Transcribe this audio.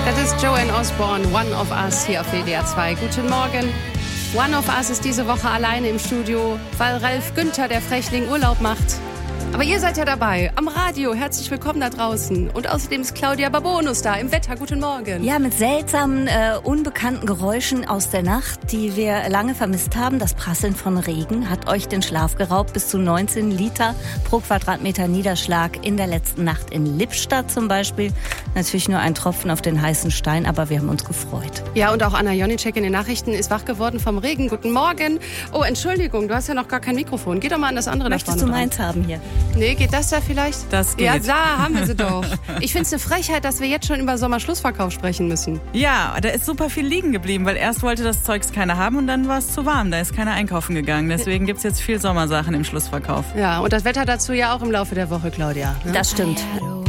Das ist Joanne Osborne, One of Us hier auf WDR 2. Guten Morgen. One of Us ist diese Woche alleine im Studio, weil Ralf Günther, der Frechling, Urlaub macht. Aber ihr seid ja dabei, am Radio. Herzlich willkommen da draußen. Und außerdem ist Claudia Babonus da, im Wetter. Guten Morgen. Ja, mit seltsamen, unbekannten Geräuschen aus der Nacht, die wir lange vermisst haben. Das Prasseln von Regen hat euch den Schlaf geraubt. Bis zu 19 Liter pro Quadratmeter Niederschlag in der letzten Nacht in Lippstadt zum Beispiel. Natürlich nur ein Tropfen auf den heißen Stein, aber wir haben uns gefreut. Ja, und auch Anna Jonicek in den Nachrichten ist wach geworden vom Regen. Guten Morgen. Oh, Entschuldigung, du hast ja noch gar kein Mikrofon. Geh doch mal an das andere da vorne. Möchtest du meins haben hier? Nee, geht das da vielleicht? Das geht. Ja, da haben wir sie doch. Ich finde es eine Frechheit, dass wir jetzt schon über Sommerschlussverkauf sprechen müssen. Ja, da ist super viel liegen geblieben, weil erst wollte das Zeugs keiner haben und dann war es zu warm. Da ist keiner einkaufen gegangen. Deswegen gibt es jetzt viel Sommersachen im Schlussverkauf. Ja, und das Wetter dazu ja auch im Laufe der Woche, Claudia. Ne? Das stimmt.